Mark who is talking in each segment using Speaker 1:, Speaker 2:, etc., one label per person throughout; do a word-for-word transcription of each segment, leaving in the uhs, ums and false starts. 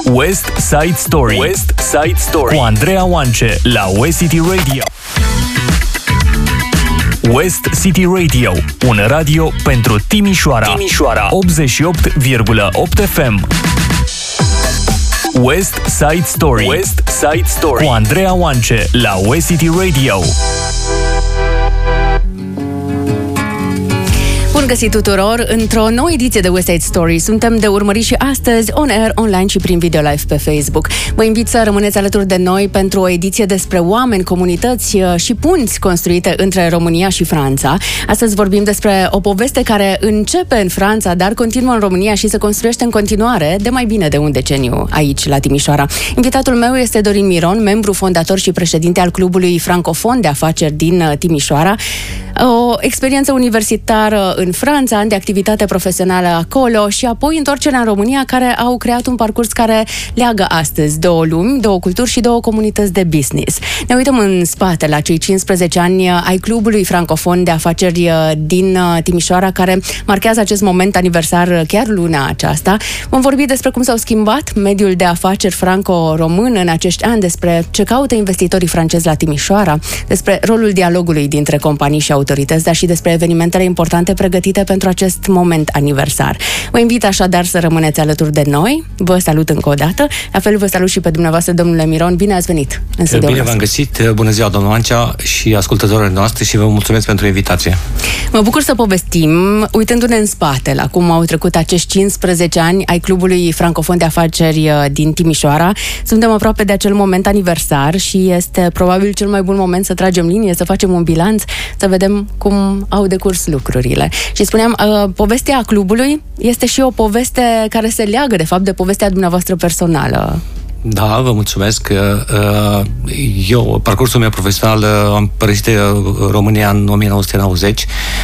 Speaker 1: West Side Story. West Side Story cu Andreea Oance la West City Radio. West City Radio, un radio pentru Timișoara. Timișoara optzeci și opt virgulă opt F M. West Side Story. West Side Story cu Andreea Oance la West City Radio.
Speaker 2: Bun găsit tuturor într-o nouă ediție de West Side Story. Suntem de urmărit și astăzi on air, online și prin video live pe Facebook. Vă invit să rămâneți alături de noi pentru o ediție despre oameni, comunități și punți construite între România și Franța. Astăzi vorbim despre o poveste care începe în Franța, dar continuă în România și se construiește în continuare de mai bine de un deceniu aici, la Timișoara. Invitatul meu este Dorin Miron, membru fondator și președinte al Clubului Francofon de Afaceri din Timișoara. O experiență universitară în Franța, ani de activitate profesională acolo și apoi întorcerea în România, care au creat un parcurs care leagă astăzi două lumi, două culturi și două comunități de business. Ne uităm în spate la cei cincisprezece ani ai Clubului Francofon de Afaceri din Timișoara, care marchează acest moment aniversar chiar luna aceasta. Vom vorbi despre cum s-au schimbat mediul de afaceri franco-român în acești ani, despre ce caută investitorii francezi la Timișoara, despre rolul dialogului dintre companii și autorități, dar și despre evenimentele importante pregătite pentru acest moment aniversar. Vă invit așadar să rămâneți alături de noi. Vă salut încă o dată. La fel vă salut și pe dumneavoastră, domnule Miron. Bine ați venit în studio.
Speaker 3: Bine v-am găsit. Bună ziua, domnul Ancea și ascultătorii noastre și vă mulțumesc pentru invitație.
Speaker 2: Mă bucur să povestim, uitându-ne în spate la cum au trecut acești cincisprezece ani ai Clubului Francofon de Afaceri din Timișoara. Suntem aproape de acel moment aniversar și este probabil cel mai bun moment să tragem linie, să facem un bilanț, să vedem cum au decurs lucrurile. Și spuneam, uh, povestea clubului este și o poveste care se leagă, de fapt, de povestea dumneavoastră personală.
Speaker 3: Da, vă mulțumesc. Eu, parcursul meu profesional, am părăsit România în o mie nouă sute nouăzeci,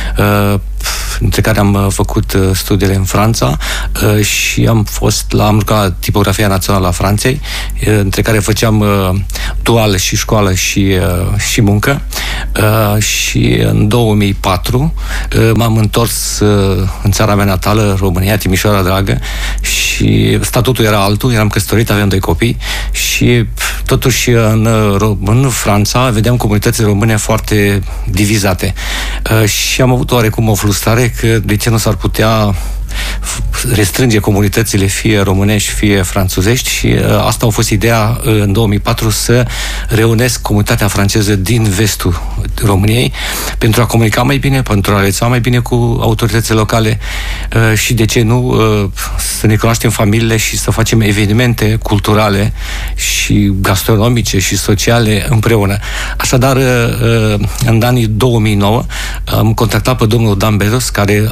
Speaker 3: între care am făcut studiile în Franța și am fost la, am lucrat la Tipografia Națională a Franței, între care făceam dual și școală și, și muncă. Și în două mii patru m-am întors în țara mea natală, România, Timișoara dragă, și statutul era altul, eram căsătorit, aveam doi copii și totuși în, în Franța vedeam comunitățile române foarte divizate și am avut oarecum o frustrare că de ce nu s-ar putea restrânge comunitățile fie românești, fie franțuzești și uh, asta a fost ideea uh, în două mii patru să reunesc comunitatea franceză din vestul României pentru a comunica mai bine, pentru a rețea mai bine cu autoritățile locale uh, și de ce nu uh, să ne cunoaștem familiile și să facem evenimente culturale și gastronomice și sociale împreună. Așadar, uh, în anii două mii nouă am contactat pe domnul Dan Bezos, care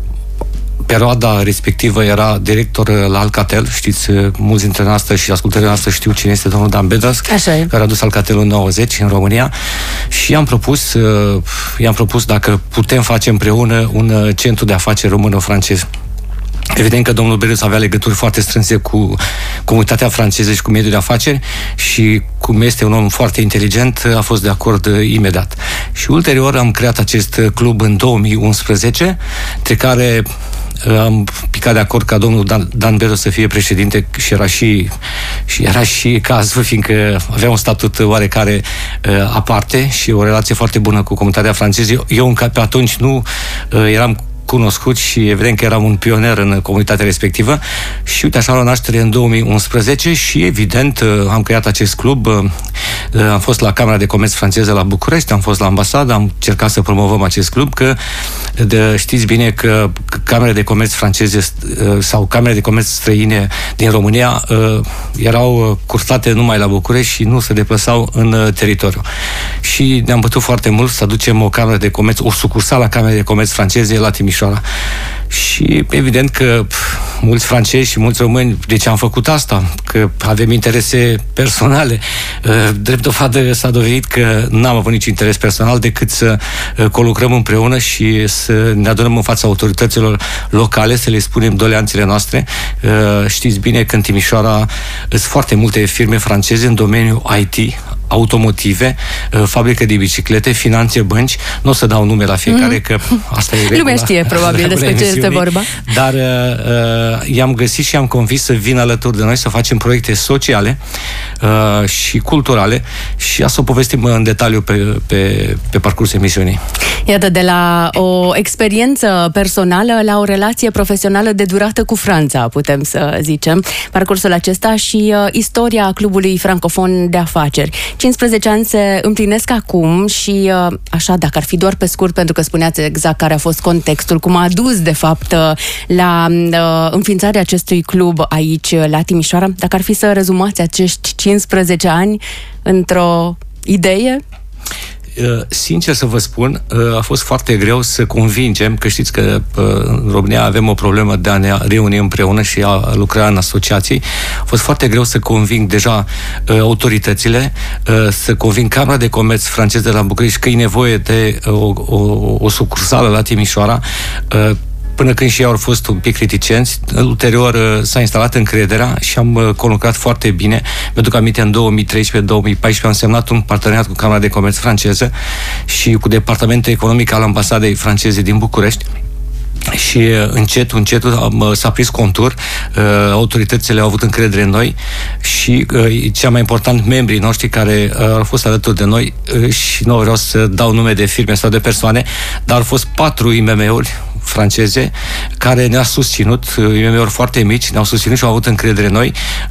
Speaker 3: perioada respectivă era director la Alcatel. Știți, mulți dintre noastre și ascultătorii noastre știu cine este domnul Dan Bezos, care a dus Alcatel în nouăzeci în România și i-am propus, i-am propus dacă putem face împreună un centru de afaceri româno-francez. Evident că domnul Bezos avea legături foarte strânse cu comunitatea franceză și cu mediul de afaceri și cum este un om foarte inteligent, a fost de acord imediat. Și ulterior am creat acest club în două mii unsprezece, între care am picat de acord ca domnul Dan, Dan Bezos să fie președinte și era și, și era și cazul, fiindcă avea un statut oarecare uh, aparte și o relație foarte bună cu comunitatea franceză. Eu, eu încă pe atunci nu uh, eram cunoscut și evident că eram un pionier în comunitatea respectivă și uite așa la naștere în două mii unsprezece și evident am creat acest club, am fost la Camera de Comerț franceză la București, am fost la ambasadă, am încercat să promovăm acest club, că de, știți bine că Camerele de Comerț franceze sau Camerele de Comerț străine din România erau cursate numai la București și nu se deplasau în teritoriu. Și ne-am bătut foarte mult să aducem o Cameră de Comerț, o sucursală a Camerei de Comerț franceze la Timișoara. Și evident că pf, mulți francezi și mulți români, de ce am făcut asta? Că avem interese personale. Drept dovadă s-a dovedit că n-am avut nici interes personal decât să colucrăm împreună și să ne adunăm în fața autorităților locale, să le spunem doleanțele noastre. Știți bine că în Timișoara sunt foarte multe firme franceze în domeniul I T, automotive, fabrică de biciclete, finanțe, bănci. Nu o să dau nume la fiecare, mm-hmm. că asta e regula.
Speaker 2: Lumea știe probabil despre ce este vorba.
Speaker 3: Dar uh, i-am găsit și i-am convins să vină alături de noi să facem proiecte sociale uh, și culturale și asta o povestim în detaliu pe, pe, pe parcursul emisiunii.
Speaker 2: Iată, de la o experiență personală la o relație profesională de durată cu Franța, putem să zicem, parcursul acesta și uh, istoria Clubului Francofon de Afaceri. cincisprezece ani se împlinesc acum și uh, așa, dacă ar fi doar pe scurt, pentru că spuneați exact care a fost contextul, cum a adus de fapt la uh, înființarea acestui club aici la Timișoara, dacă ar fi să rezumați acești cincisprezece ani într-o idee?
Speaker 3: Sincer să vă spun, a fost foarte greu să convingem, că știți că în România avem o problemă de a ne reuni împreună și a lucra în asociații. A fost foarte greu să conving deja autoritățile, să conving Camera de Comerț francez de la București că e nevoie de o, o, o sucursală la Timișoara, până când și ei au fost un pic reticenți. Ulterior s-a instalat încrederea și am conlucrat foarte bine. Mi-aduc aminte, în două mii treisprezece două mii paisprezece am semnat un parteneriat cu Camera de Comerț franceză și cu Departamentul Economic al Ambasadei franceze din București. Și încet, încet s-a prins contur, autoritățile au avut încredere în noi și cea mai important, membrii noștri care au fost alături de noi, și nu vreau să dau nume de firme sau de persoane, dar au fost patru I M M-uri franceze care ne-au susținut, I M M-uri foarte mici, ne-au susținut și au avut încredere în noi.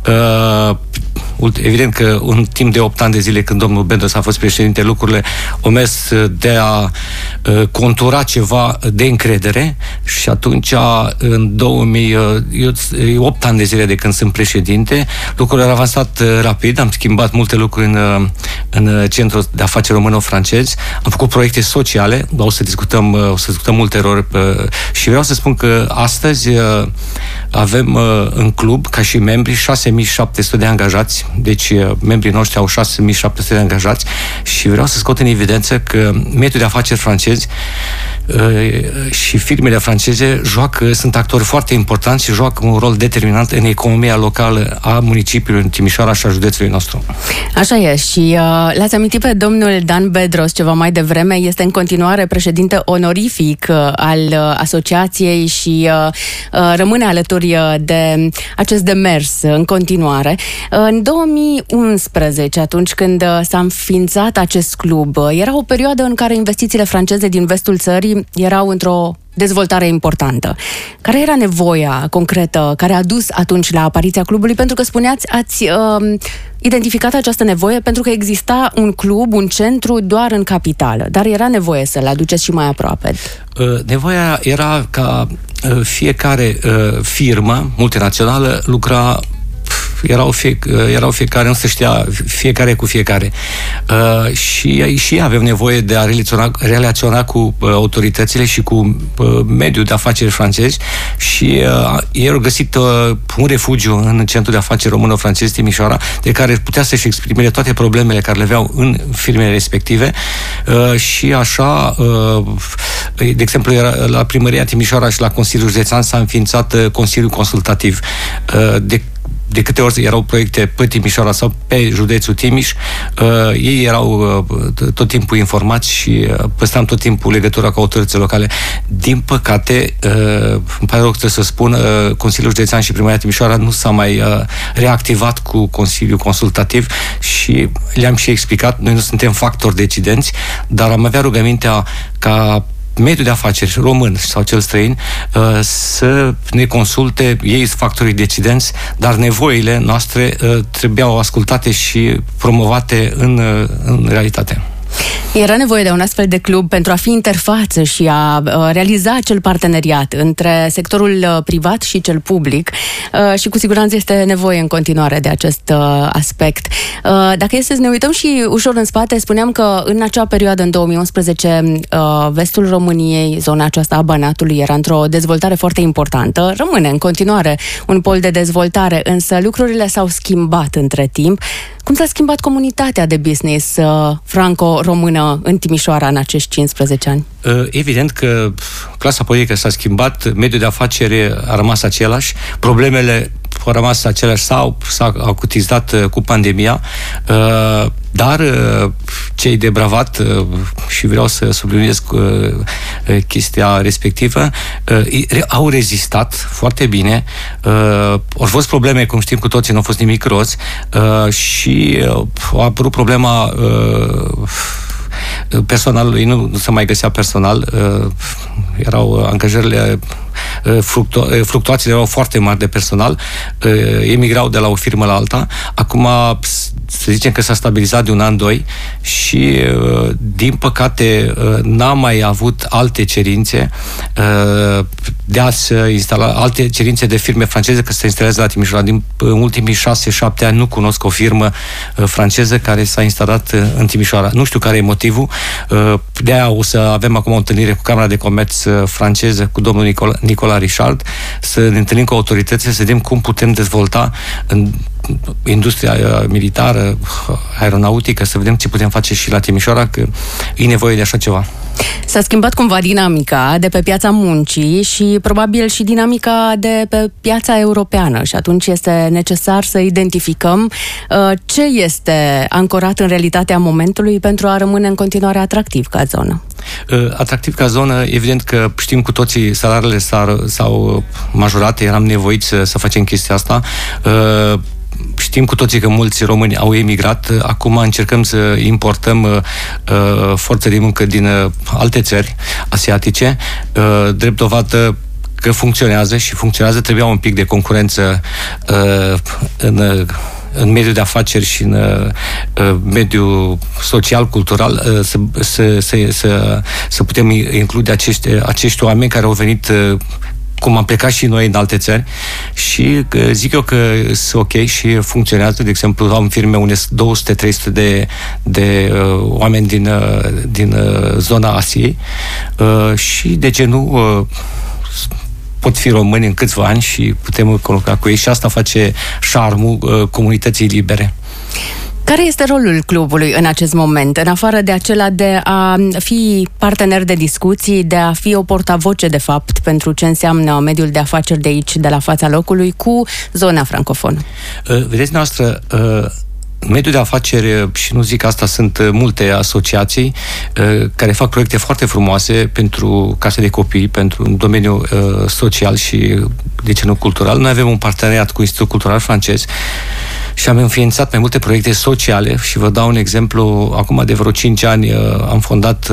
Speaker 3: Evident că în timp de opt ani de zile, când domnul Bendos a fost președinte, lucrurile au mers de a contura ceva de încredere și atunci, în două mii opt ani de zile de când sunt președinte, lucrurile au avansat rapid, am schimbat multe lucruri în, în Centrul de Afaceri Româno-Francezi, am făcut proiecte sociale, o să discutăm, o să discutăm multe ori și vreau să spun că astăzi avem în club, ca și membri, șase mii șapte sute de angajați. Deci membrii noștri au șase mii șapte sute de angajați și vreau să scot în evidență că mediul de afaceri francezi și firmele franceze joacă, sunt actori foarte importanți și joacă un rol determinant în economia locală a municipiului în Timișoara și a județului nostru.
Speaker 2: Așa e și uh, l-ați amintit pe domnul Dan Bedros ceva mai devreme, este în continuare președinte onorific uh, al uh, asociației și uh, uh, rămâne alături de acest demers în continuare. Uh, în două mii unsprezece, atunci când uh, s-a înființat acest club, uh, era o perioadă în care investițiile franceze din vestul țării erau într-o dezvoltare importantă. Care era nevoia concretă care a dus atunci la apariția clubului? Pentru că spuneați, ați uh, identificat această nevoie pentru că exista un club, un centru doar în capitală, dar era nevoie să-l aduceți și mai aproape.
Speaker 3: Uh, nevoia era ca uh, fiecare uh, firmă multinațională lucra erau, fie, erau fiecare, nu se știa fiecare cu fiecare. Uh, și, și avem nevoie de a relaționa, relaționa cu uh, autoritățile și cu uh, mediul de afaceri francezi și uh, ei au găsit uh, un refugiu în Centrul de Afaceri Româno-Francez Timișoara, de care putea să-și exprime toate problemele care le aveau în firmele respective uh, și așa, uh, de exemplu, la Primăria Timișoara și la Consiliul Județean s-a înființat uh, Consiliul Consultativ. Uh, de De câte ori erau proiecte pe Timișoara sau pe județul Timiș, uh, ei erau uh, tot timpul informați și uh, păstram tot timpul legătura cu autoritățile locale. Din păcate, uh, îmi pare rău că să spun, uh, Consiliul Județean și Primăria Timișoara nu s-a mai uh, reactivat cu Consiliul Consultativ și le-am și explicat, noi nu suntem factori decidenți, dar am avea rugămintea ca mediul de afaceri român sau cel străin să ne consulte, ei sunt factorii decidenți, dar nevoile noastre trebuiau ascultate și promovate în, în realitate.
Speaker 2: Era nevoie de un astfel de club pentru a fi interfață și a uh, realiza acel parteneriat între sectorul uh, privat și cel public uh, și cu siguranță este nevoie în continuare de acest uh, aspect. Uh, dacă este să ne uităm și ușor în spate, spuneam că în acea perioadă, în două mii unsprezece, uh, vestul României, zona aceasta a Banatului, era într-o dezvoltare foarte importantă. Rămâne în continuare un pol de dezvoltare, însă lucrurile s-au schimbat între timp. Cum s-a schimbat comunitatea de business uh, franco-română în Timișoara în acești cincisprezece ani?
Speaker 3: Evident că clasa politică s-a schimbat, mediul de afaceri a rămas același, problemele au rămas aceleași sau s-au acutizat cu pandemia. dar cei de bravat, și vreau să subliniez chestia respectivă, au rezistat foarte bine. Au fost probleme, cum știm cu toții, nu au fost nimic roz, și a apărut problema personalului, nu, nu se mai găsea personal, erau angajările, fluctu- fluctuațiile erau foarte mari de personal, emigrau de la o firmă la alta. Acum, să zicem că s-a stabilizat de un an, doi, și din păcate n-a mai avut alte cerințe de a se instala, alte cerințe de firme franceze că se instalează la Timișoara. Din ultimii șase șapte ani nu cunosc o firmă franceză care s-a instalat în Timișoara. Nu știu care e motivul. De aia o să avem acum o întâlnire cu Camera de Comerț franceză, cu domnul Nicola, Nicola Richard, să ne întâlnim cu autoritățile, să vedem cum putem dezvolta în industria militară, aeronautică, să vedem ce putem face și la Timișoara, că e nevoie de așa ceva.
Speaker 2: S-a schimbat cumva dinamica de pe piața muncii și probabil și dinamica de pe piața europeană, și atunci este necesar să identificăm uh, ce este ancorat în realitatea momentului pentru a rămâne în continuare atractiv ca zonă.
Speaker 3: Uh, atractiv ca zonă, evident că știm cu toții, salariile s-au majorat, eram nevoiți să, să facem chestia asta. Uh, Știm cu toții că mulți români au emigrat. Acum încercăm să importăm uh, forță de muncă din uh, alte țări asiatice. Uh, drept dovadă că funcționează și funcționează. Trebuia un pic de concurență uh, în uh, în mediul de afaceri și în uh, mediul social-cultural, uh, să, să, să, să, să putem include acești, acești oameni care au venit uh, cum am plecat și noi în alte țări, și zic eu că sunt ok și funcționează. De exemplu, am firme unde sunt două sute trei sute de, de uh, oameni din, uh, din uh, zona Asiei, uh, și de ce nu uh, pot fi români în câțiva ani și putem coloca cu ei, și asta face șarmul uh, comunității libere.
Speaker 2: Care este rolul clubului în acest moment, în afară de acela de a fi partener de discuții, de a fi o portavoce, de fapt, pentru ce înseamnă mediul de afaceri de aici, de la fața locului, cu zona francofonă?
Speaker 3: Vedeți, noastră, mediul de afaceri, și nu zic asta, sunt multe asociații care fac proiecte foarte frumoase pentru case de copii, pentru domeniul social și, de ce nu, cultural. Noi avem un parteneriat cu Institutul Cultural Francez și am înființat mai multe proiecte sociale, și vă dau un exemplu. Acum de vreo cinci ani am fondat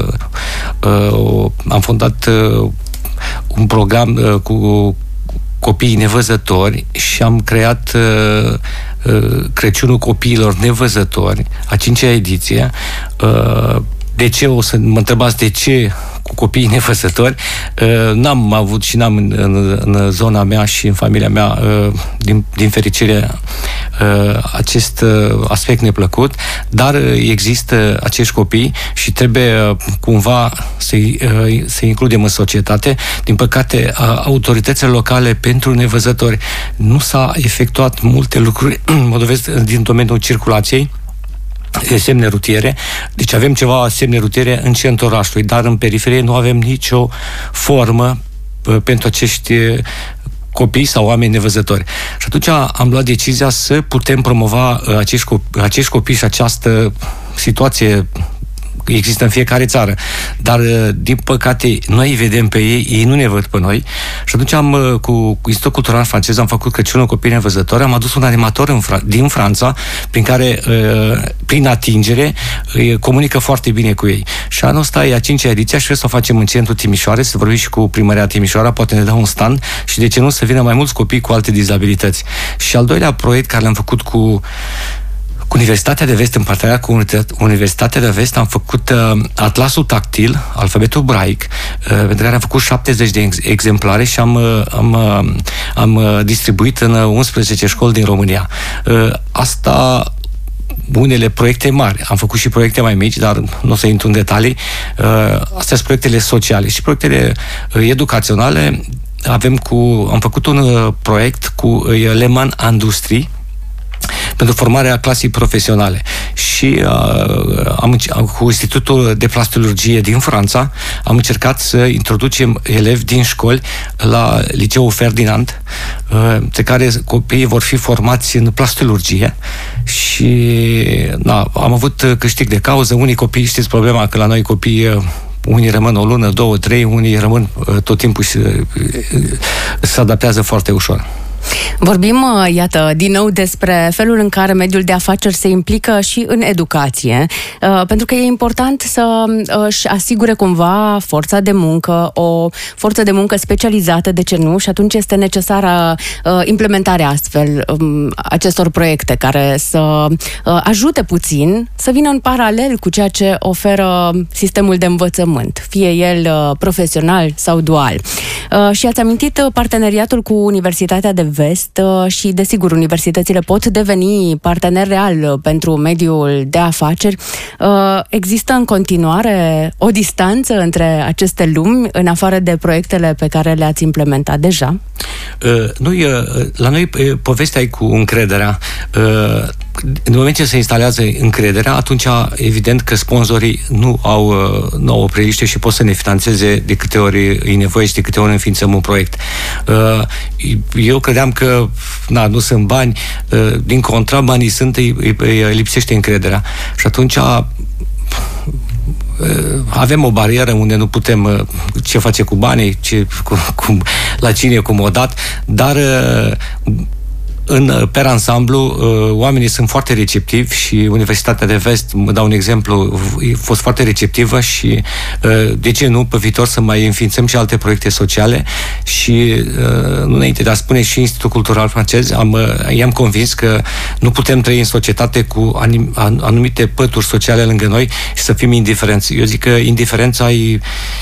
Speaker 3: am fondat un program cu copiii nevăzători și am creat Crăciunul copiilor nevăzători, a cincea ediție. De ce, o să mă întrebați de ce cu copiii nevăzători? N-am avut și n-am în, în, în zona mea și în familia mea, din, din fericire, acest aspect neplăcut, dar există acești copii și trebuie cumva să-i, să-i includem în societate. Din păcate, autoritățile locale pentru nevăzători nu s-a efectuat multe lucruri, mă dovesc, din domeniul circulației, semne rutiere. Deci avem ceva semne rutiere în centrul orașului, dar în periferie nu avem nicio formă pentru acești copii sau oameni nevăzători. Și atunci am luat decizia să putem promova acești copii, acești copii și această situație există în fiecare țară, dar din păcate noi îi vedem pe ei, ei nu ne văd pe noi, și atunci am, cu, cu Institutul Cultural Francez, am făcut Crăciunul Copii Nevăzători, am adus un animator în Fra- din Franța, prin care, prin atingere, comunică foarte bine cu ei. Și anul ăsta e a cincea ediție și trebuie să o facem în centrul Timișoarei, să vorbim și cu Primăria Timișoara, poate ne dă un stand și de ce nu să vină mai mulți copii cu alte dizabilități. Și al doilea proiect care l-am făcut cu Universitatea de Vest, în parteneriat cu Universitatea de Vest, am făcut uh, atlasul tactil, alfabetul braic, uh, pentru care am făcut șaptezeci de ex- exemplare și am, uh, am, uh, am uh, distribuit în unsprezece școli din România. Uh, asta, unele proiecte mari. Am făcut și proiecte mai mici, dar nu o să intru în detalii. Uh, astea sunt proiectele sociale și proiectele uh, educaționale. Avem cu, am făcut un uh, proiect cu uh, Le Mans Industrie, pentru formarea clasei profesionale. Și uh, am, cu Institutul de Plasturgie din Franța am încercat să introducem elevi din școli la Liceul Ferdinand, uh, pe care copiii vor fi formați în plasturgie și na, am avut câștig de cauză. Unii copii, știți problema, că la noi copiii unii rămân o lună, două, trei, unii rămân tot timpul și se adaptează foarte ușor.
Speaker 2: Vorbim, iată, din nou despre felul în care mediul de afaceri se implică și în educație, pentru că e important să își asigure cumva forța de muncă, o forță de muncă specializată, de ce nu, și atunci este necesară implementarea astfel acestor proiecte care să ajute puțin să vină în paralel cu ceea ce oferă sistemul de învățământ, fie el profesional sau dual. Și ați amintit parteneriatul cu Universitatea de Vest și, desigur, universitățile pot deveni partener real pentru mediul de afaceri. Există în continuare o distanță între aceste lumi, în afară de proiectele pe care le-ați implementat deja?
Speaker 3: Noi, la noi povestea e cu încrederea. În moment ce se instalează încrederea, atunci evident că sponsorii nu au, nu au opreliște și pot să ne finanțeze de câte ori e nevoie și de câte ori înființăm un proiect. Eu credeam că na, nu sunt bani, din contra, banii sunt, îi, îi lipsește încrederea. Și atunci avem o barieră unde nu putem ce face cu banii, ce, cu, cu, la cine, cum o dat, dar în per ansamblu, oamenii sunt foarte receptivi și Universitatea de Vest, mă dau un exemplu, a fost foarte receptivă și de ce nu, pe viitor să mai înființăm și alte proiecte sociale și nu înainte de a spune și Institutul Cultural Francez, am, i-am convins că nu putem trăi în societate cu anumite pături sociale lângă noi și să fim indiferenți. Eu zic că indiferența e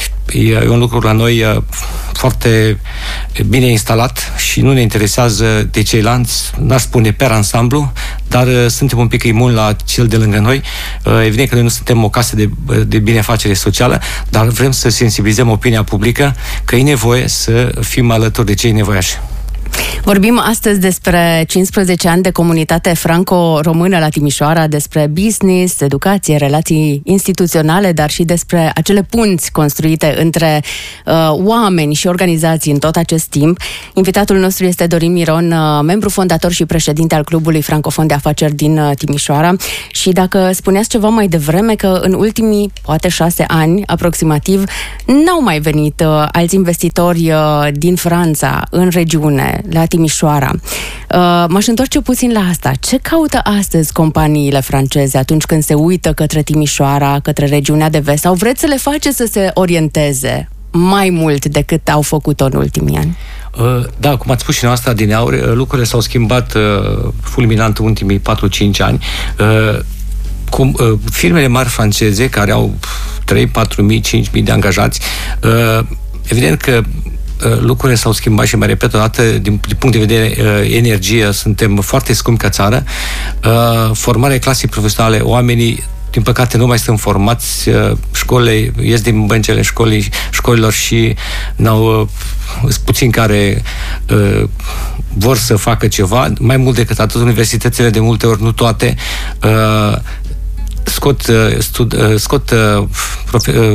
Speaker 3: E un lucru la noi foarte bine instalat și nu ne interesează de ceilalți, n-aș spune per ansamblu, dar suntem un pic imuni la cel de lângă noi. Evident că noi nu suntem o casă de, de binefacere socială, dar vrem să sensibilizăm opinia publică că e nevoie să fim alături de cei nevoiași.
Speaker 2: Vorbim astăzi despre cincisprezece ani de comunitate franco-română la Timișoara, despre business, educație, relații instituționale, dar și despre acele punți construite între uh, oameni și organizații în tot acest timp. Invitatul nostru este Dorin Miron, uh, membru fondator și președinte al Clubului Francofon de Afaceri din uh, Timișoara. Și dacă spuneați ceva mai devreme că în ultimii, poate șase ani, aproximativ, n-au mai venit uh, alți investitori uh, din Franța în regiune, la Timișoara. Uh, m-aș întoarce puțin la asta. Ce caută astăzi companiile franceze atunci când se uită către Timișoara, către regiunea de vest? Sau vreți să le faceți să se orienteze mai mult decât au făcut-o în ultimii ani?
Speaker 3: Uh, da, cum ați spus și noastră adineauri, lucrurile s-au schimbat uh, fulminant în ultimii patru-cinci ani. Uh, cum, uh, firmele mari franceze, care au trei patru mii, cinci mii de angajați, uh, evident că lucrurile s-au schimbat și mai repet o dată, din, din punct de vedere uh, energie, suntem foarte scumpi ca țară. Uh, formarea clasei profesionale, oamenii, din păcate, nu mai sunt formați, uh, școlile, ies din băncele școlii, școlilor și n-au uh, puțin care uh, vor să facă ceva. Mai mult decât atât, universitățile, de multe ori, nu toate, uh, scot, uh, stud, uh, scot uh, profe, uh,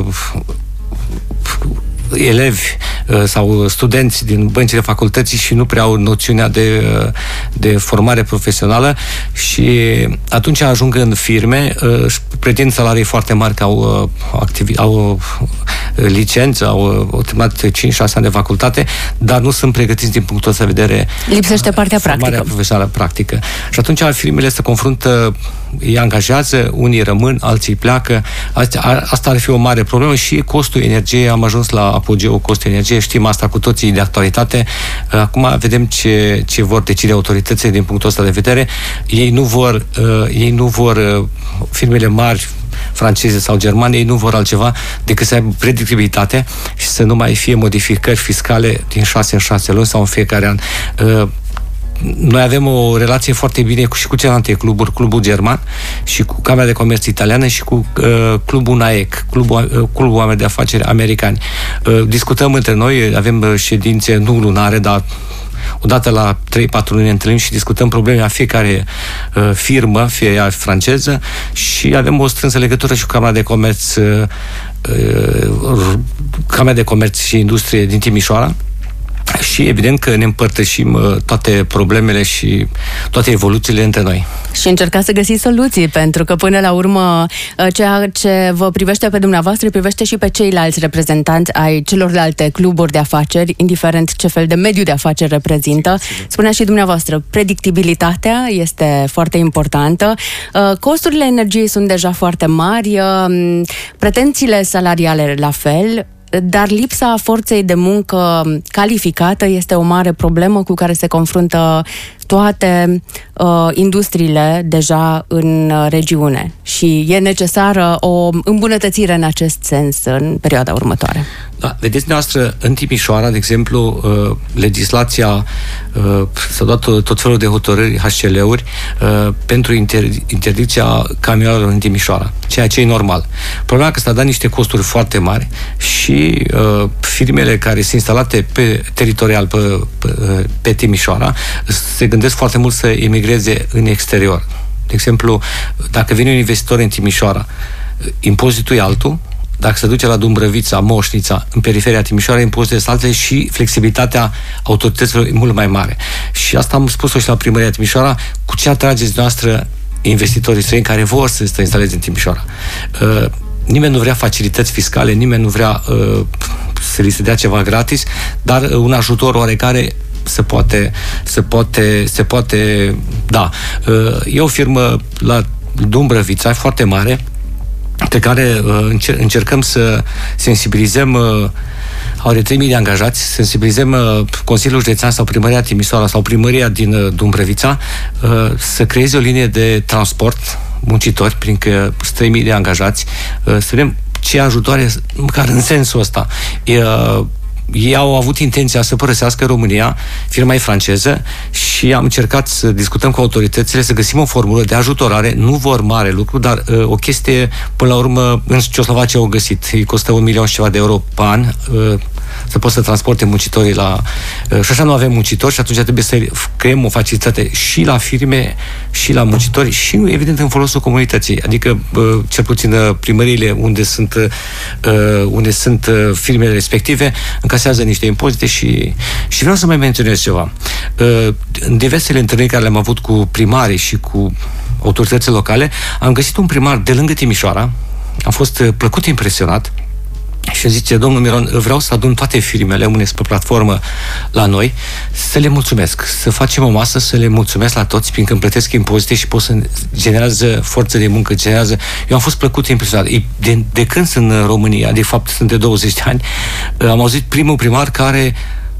Speaker 3: elevi sau studenți din băncile facultății și nu prea au noțiunea de, de formare profesională și atunci ajung în firme, pretind salarii foarte mari, că au, activi, au licență, au, au terminat cinci șase ani de facultate, dar nu sunt pregătiți din punctul ăsta de vedere.
Speaker 2: Lipsește partea practică.
Speaker 3: Profesională practică. Și atunci firmele se confruntă, îi angajează, unii rămân, alții pleacă. Asta, asta ar fi o mare problemă și costul energiei, am ajuns la apogeul costul energiei, știm asta cu toții de actualitate. Acum vedem ce, ce vor decide autoritățile din punctul ăsta de vedere. Ei nu vor, uh, ei nu vor uh, firmele mari franceze sau germane, ei nu vor altceva decât să aibă predictibilitate și să nu mai fie modificări fiscale din șase în șase luni sau în fiecare an. Uh, Noi avem o relație foarte bine cu, și cu celelalte cluburi, clubul german și cu Camera de Comerț italiană și cu uh, clubul N A E C, clubul, uh, clubul oameni de afaceri americani. Uh, discutăm între noi, avem ședințe nu lunare, dar odată la trei patru luni ne întâlnim și discutăm probleme a fiecare uh, firmă, fie ea franceză, și avem o strânsă legătură și cu Camera de Comerț, uh, uh, Camera de Comerț și Industrie din Timișoara. Și evident că ne împărtășim uh, toate problemele și toate evoluțiile între noi.
Speaker 2: Și încercați să găsiți soluții, pentru că până la urmă ceea ce vă privește pe dumneavoastră privește și pe ceilalți reprezentanți ai celorlalte cluburi de afaceri, indiferent ce fel de mediu de afaceri reprezintă. Spunea și dumneavoastră, predictibilitatea este foarte importantă. Costurile energiei sunt deja foarte mari, pretențiile salariale la fel, dar lipsa forței de muncă calificată este o mare problemă cu care se confruntă toate uh, industriile deja în uh, regiune și e necesară o îmbunătățire în acest sens în perioada următoare.
Speaker 3: Da, vedeți noastră, în Timișoara, de exemplu, uh, legislația uh, s-a dat tot, tot felul de hotărâri, H C L-uri, uh, pentru inter- interdicția camioanelor în Timișoara, ceea ce e normal. Problema că s-a dat niște costuri foarte mari și uh, firmele care sunt instalate pe teritorial pe, pe, pe Timișoara se gândesc foarte mult să emigreze în exterior. De exemplu, dacă vine un investitor în Timișoara, impozitul e altul. Dacă se duce la Dumbrăvița, Moșnița, în periferia Timișoara, impozitul este altul și flexibilitatea autorităților e mult mai mare. Și asta am spus-o și la primăria Timișoara, cu ce atrageți noastră investitorii străini care vor să se instaleze în Timișoara. Uh, nimeni nu vrea facilități fiscale, nimeni nu vrea uh, să li se dea ceva gratis, dar uh, un ajutor oarecare se poate, se poate, se poate da. E o firmă la Dumbrăvița foarte mare, pe care încer- încercăm să sensibilizăm, au de trei mii de angajați, sensibilizăm Consiliul Județean sau Primăria Timișoara sau Primăria din Dumbrăvița să creeze o linie de transport muncitori, prin că sunt trei mii de angajați, să vedem ce ajutoare, măcar în sensul ăsta. E, ei au avut intenția să părăsească România, firma e franceză, și am încercat să discutăm cu autoritățile, să găsim o formulă de ajutorare, nu vor mare lucru, dar uh, o chestie, până la urmă, în Ceoslovacia au găsit. Îi costă un milion și ceva de euro pe an, uh, să poți să transporte muncitorii la... Uh, și așa nu avem muncitori și atunci trebuie să creăm o facilitate și la firme, și la muncitori, și evident în folosul comunității. Adică, uh, cel puțin uh, primăriile unde sunt, uh, unde sunt uh, firmele respective, încasează niște impozite și, și vreau să mai menționez ceva. Uh, în diversele întâlniri care le-am avut cu primarii și cu autoritățile locale, am găsit un primar de lângă Timișoara, am fost uh, plăcut impresionat și îmi zice, domnul Miron, vreau să adun toate firmele unde sunt pe platformă la noi, să le mulțumesc, să facem o masă, să le mulțumesc la toți, fiindcă îmi plătesc impozite și pot să generează forță de muncă, generează... Eu am fost plăcut impresionat. De, de când sunt în România, de fapt sunt de douăzeci de ani, am auzit primul primar care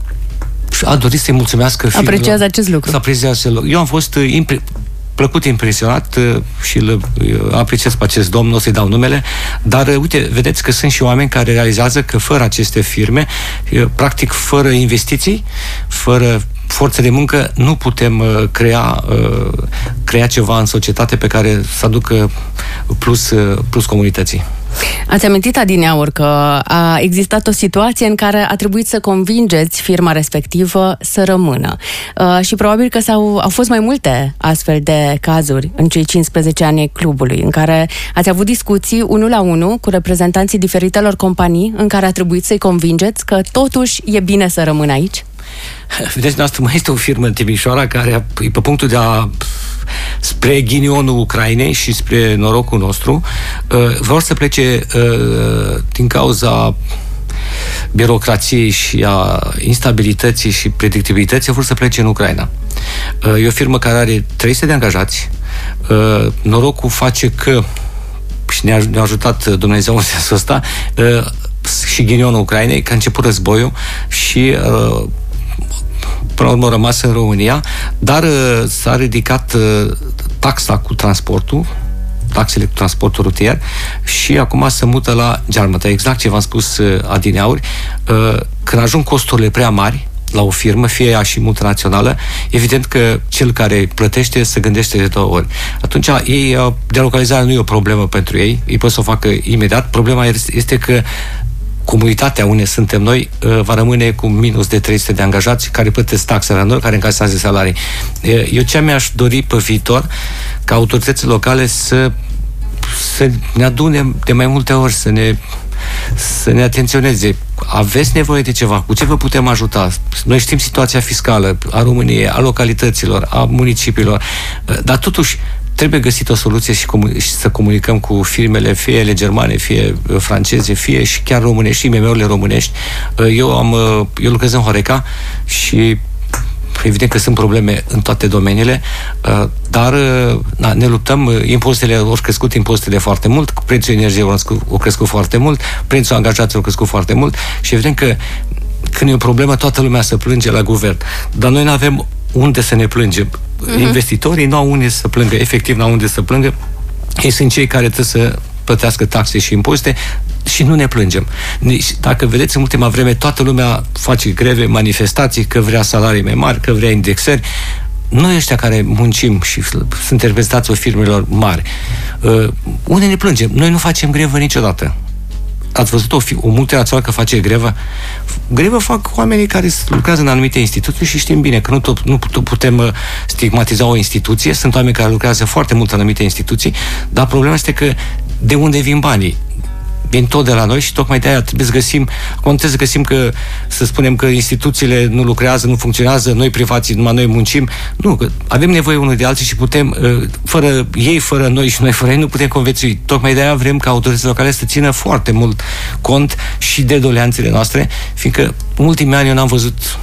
Speaker 3: a dorit să-i mulțumească firmelor.
Speaker 2: Apreciază acest lucru.
Speaker 3: Să apreciază acest lucru. Eu am fost impre... plăcut impresionat și îl apreciez pe acest domn, nu o să-i dau numele, dar uite, vedeți că sunt și oameni care realizează că fără aceste firme, practic fără investiții, fără forță de muncă, nu putem crea, crea ceva în societate pe care să aducă plus, plus comunității.
Speaker 2: Ați amintit adineauri că a existat o situație în care a trebuit să convingeți firma respectivă să rămână. Uh, și probabil că s-au, au fost mai multe astfel de cazuri în cei cincisprezece ani ai clubului, în care ați avut discuții unul la unul cu reprezentanții diferitelor companii în care a trebuit să-i convingeți că totuși e bine să rămână aici?
Speaker 3: Vedeți, noastră mai este o firmă în Timișoara care e pe punctul de a spre ghinionul Ucrainei și spre norocul nostru, vor să plece din cauza birocrației și a instabilității și predictibilității, vor să plece în Ucraina. E o firmă care are trei sute de angajați. Norocul face că, și ne-a, ne-a ajutat Dumnezeu în sensul ăsta, și ghinionul Ucrainei, că a început războiul și până la urmă a rămas în România, dar uh, s-a ridicat uh, taxa cu transportul, taxele cu transportul rutier, și acum se mută la Gearmăta. Exact ce v-am spus uh, adineauri, uh, când ajung costurile prea mari la o firmă, fie ea și multinațională, evident că cel care plătește se gândește de două ori. Atunci, ei, delocalizarea nu e o problemă pentru ei, ei pot să o facă imediat. Problema este că comunitatea unde suntem noi va rămâne cu minus de trei sute de angajați care plătesc taxe la noi, care încasează salarii. Eu ce mi-aș dori pe viitor, ca autoritățile locale să, să ne adune de mai multe ori, să ne, să ne atenționeze. Aveți nevoie de ceva? Cu ce vă putem ajuta? Noi știm situația fiscală a României, a localităților, a municipiilor, dar totuși trebuie găsit o soluție și, comun- și să comunicăm cu firmele, fie ele germane, fie franceze, fie și chiar românești, și I M M-urile românești. Eu, am, eu lucrez în Horeca și evident că sunt probleme în toate domeniile, dar na, ne luptăm, impozitele au crescut impozitele foarte mult, prețul energiei au crescut, au crescut foarte mult, prețul angajaților a crescut foarte mult și evident că când e o problemă, toată lumea se plânge la guvern. Dar noi nu avem unde să ne plângem. Uh-huh. Investitorii nu au unde să plângă, efectiv nu au unde să plângă. Ei sunt cei care trebuie să plătească taxe și impozite și nu ne plângem. Dacă vedeți, în ultima vreme, toată lumea face greve, manifestații, că vrea salarii mai mari, că vrea indexări. Noi ăștia care muncim și suntem reprezentați o firmelor mari, uh, unde ne plângem? Noi nu facem grevă niciodată. Ați văzut o, o multinațională că face grevă? Grevă fac oamenii care lucrează în anumite instituții și știm bine că nu, tot, nu putem stigmatiza o instituție. Sunt oameni care lucrează foarte mult în anumite instituții, dar problema este că de unde vin banii? Vin tot de la noi și tocmai de aia trebuie să găsim, acum trebuie să găsim că, să spunem că instituțiile nu lucrează, nu funcționează, noi privații, numai noi muncim. Nu, că avem nevoie unul de alții și putem, fără ei, fără noi și noi fără ei, nu putem conviețui. Tocmai de aia vrem ca autoritățile locale să țină foarte mult cont și de doleanțele noastre, fiindcă în ultimii ani eu n-am văzut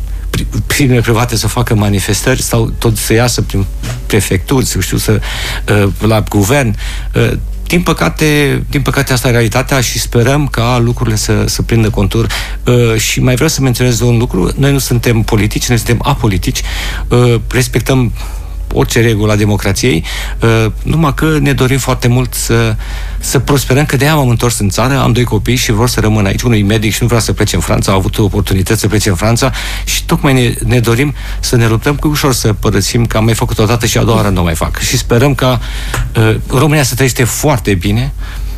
Speaker 3: firmele private să facă manifestări sau tot să iasă prin prefecturi, să știu, să, la guvern. Din păcate, din păcate asta e realitatea și sperăm ca lucrurile să, să prindă contur. Uh, și mai vreau să menționez un lucru. Noi nu suntem politici, noi suntem apolitici. Uh, respectăm orice regulă a democrației, uh, numai că ne dorim foarte mult să, să prosperăm, că de aia m-am întors în țară, am doi copii și vor să rămân aici. Unul e medic și nu vrea să plece în Franța, a avut oportunități să plece în Franța și tocmai ne, ne dorim să ne luptăm, că ușor să părăsim, că am mai făcut o dată și a doua oară nu mai fac. Și sperăm ca uh, România să trăiește foarte bine,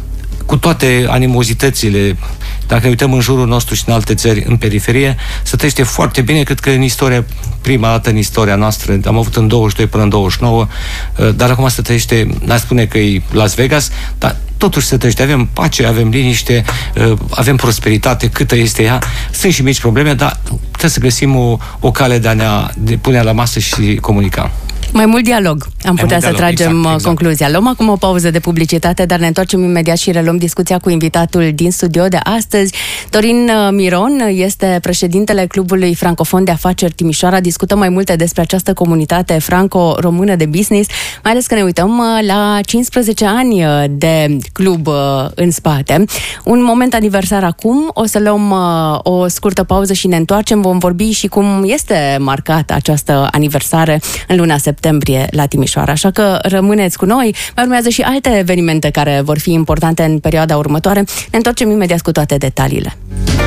Speaker 3: cu toate animozitățile, dacă ne uităm în jurul nostru și în alte țări, în periferie, să trăiește foarte bine. Cred că în istoria, prima dată în istoria noastră, am avut în douăzeci și doi până în douăzeci și nouă, dar acum se trăiește, n-aș spune că e Las Vegas, dar totuși se trăiește. Avem pace, avem liniște, avem prosperitate, câtă este ea. Sunt și mici probleme, dar trebuie să găsim o, o cale de a ne de pune la masă și comunica.
Speaker 2: Mai mult dialog. Am
Speaker 3: Mai
Speaker 2: putea să
Speaker 3: dialog,
Speaker 2: tragem
Speaker 3: exact, exact.
Speaker 2: concluzia. Luăm acum o pauză de publicitate, dar ne întoarcem imediat și reluăm discuția cu invitatul din studio de astăzi. Dorin Miron este președintele Clubului Francofon de Afaceri Timișoara. Discutăm mai multe despre această comunitate franco-română de business, mai ales că ne uităm la cincisprezece ani de club în spate. Un moment aniversar acum. O să luăm o scurtă pauză și ne întoarcem. Vom vorbi și cum este marcată această aniversare în luna septembrie la Timișoara. Așa că rămâneți cu noi. Mai urmează și alte evenimente care vor fi importante în perioada următoare. Ne întoarcem imediat cu toate detaliile.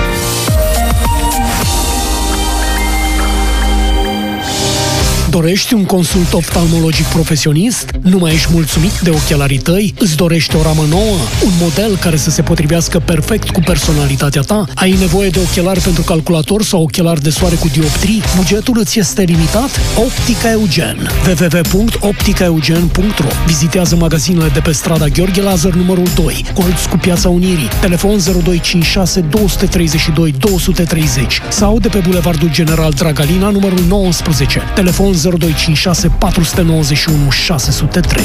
Speaker 4: Dorești un consult oftalmologic profesionist? Nu mai ești mulțumit de ochelarii tăi? Îți dorești o ramă nouă? Un model care să se potrivească perfect cu personalitatea ta? Ai nevoie de ochelari pentru calculator sau ochelari de soare cu dioptrii? Bugetul îți este limitat? Optica Eugen. w w w punct optica eugen punct r o. Vizitează magazinele de pe strada Gheorghe Lazar numărul doi, colț cu Piața Unirii, telefon zero doi cinci șase doi trei doi doi trei zero sau de pe Bulevardul General Dragalina numărul nouăsprezece, telefon zero doi cinci șase patru nouă unu șase zero trei.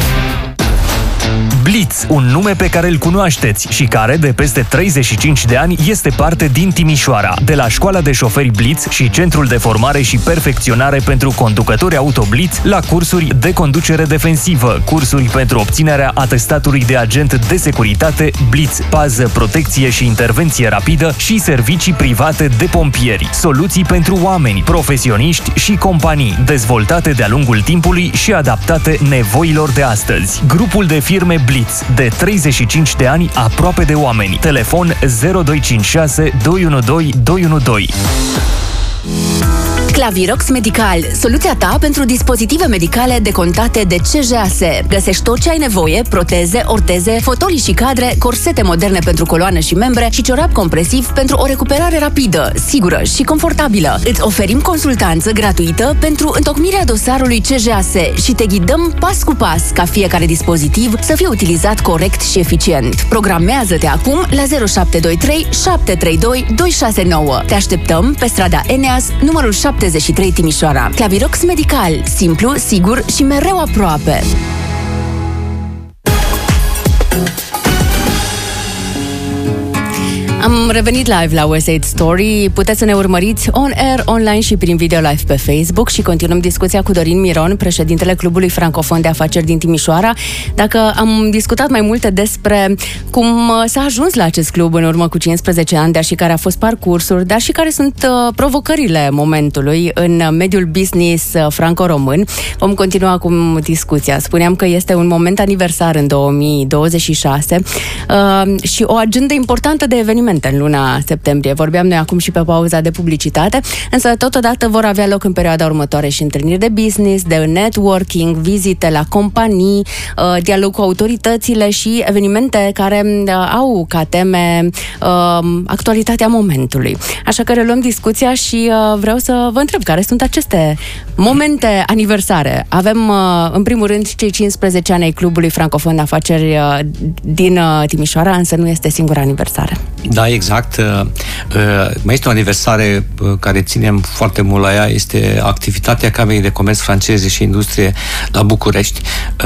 Speaker 1: Blitz, un nume pe care îl cunoașteți și care, de peste treizeci și cinci de ani, este parte din Timișoara. De la Școala de Șoferi Blitz și Centrul de Formare și Perfecționare pentru Conducători Auto Blitz, la cursuri de conducere defensivă, cursuri pentru obținerea atestatului de agent de securitate Blitz, pază, protecție și intervenție rapidă și servicii private de pompieri. Soluții pentru oameni, profesioniști și companii, dezvoltate de-a lungul timpului și adaptate nevoilor de astăzi. Grupul de firme Blitz, de treizeci și cinci de ani, aproape de oameni. Telefon zero doi cinci șase doi unu doi doi unu doi.
Speaker 2: Clavirox Medical, soluția ta pentru dispozitive medicale decontate de C J A S. Găsești tot ce ai nevoie: proteze, orteze, fotolii și cadre, corsete moderne pentru coloană și membre și ciorap compresiv pentru o recuperare rapidă, sigură și confortabilă. Îți oferim consultanță gratuită pentru întocmirea dosarului C J A S și te ghidăm pas cu pas ca fiecare dispozitiv să fie utilizat corect și eficient. Programează-te acum la zero șapte doi trei șapte trei doi doi șase nouă. Te așteptăm pe strada Eneas, numărul șaptezeci și trei, Timișoara. Clavirox Medical, simplu, sigur și mereu aproape. Am revenit live la West Side Story. Puteți să ne urmăriți on air, online și prin video live pe Facebook și continuăm discuția cu Dorin Miron, președintele Clubului Francofon de Afaceri din Timișoara. Dacă am discutat mai multe despre cum s-a ajuns la acest club în urmă cu cincisprezece ani, dar și care a fost parcursul, dar și care sunt uh, provocările momentului în mediul business uh, franco-român. Vom continua acum discuția. Spuneam că este un moment aniversar în două mii douăzeci și șase uh, și o agendă importantă de evenimente în luna septembrie. Vorbeam noi acum și pe pauza de publicitate, însă totodată vor avea loc în perioada următoare și întâlniri de business, de networking, vizite la companii, dialog cu autoritățile și evenimente care au ca teme actualitatea momentului. Așa că reluăm discuția și vreau să vă întreb care sunt aceste momente aniversare. Avem în primul rând cei cincisprezece ani ai Clubului Francofon de Afaceri din Timișoara, însă nu este singura aniversare.
Speaker 3: Da, exact. Mai este o aniversare care ținem foarte mult la ea, este activitatea Camerei de Comerț Franceze și Industrie la București,